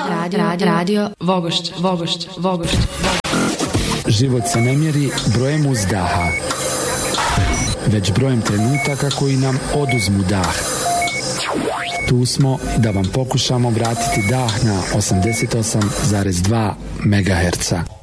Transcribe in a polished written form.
Radio Vogošće. Život se ne mjeri brojem uzdaha, već brojem trenutaka koji nam oduzmu dah. Tu smo da vam pokušamo vratiti dah na 88,2 MHz.